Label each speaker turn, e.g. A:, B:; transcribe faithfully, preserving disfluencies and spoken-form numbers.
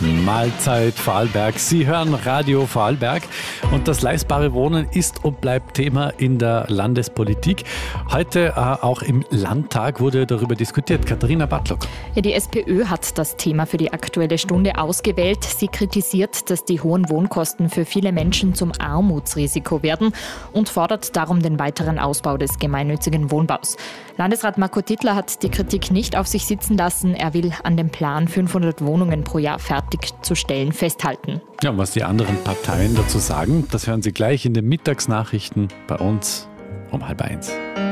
A: Mahlzeit Vorarlberg. Sie hören Radio Vorarlberg und das leistbare Wohnen ist und bleibt Thema in der Landespolitik. Heute äh, auch im Landtag wurde darüber diskutiert. Katharina Bartlock.
B: Ja, die SPÖ hat das Thema für die Aktuelle Stunde ausgewählt. Sie kritisiert, dass die hohen Wohnkosten für viele Menschen zum Armutsrisiko werden und fordert darum den weiteren Ausbau des gemeinnützigen Wohnbaus. Landesrat Marco Tittler hat die Kritik nicht auf sich sitzen lassen. Er will an dem Plan, fünfhundert Wohnungen pro Jahr fertigzustellen, festhalten.
A: Ja, und was die anderen Parteien dazu sagen, das hören Sie gleich in den Mittagsnachrichten bei uns um halb eins.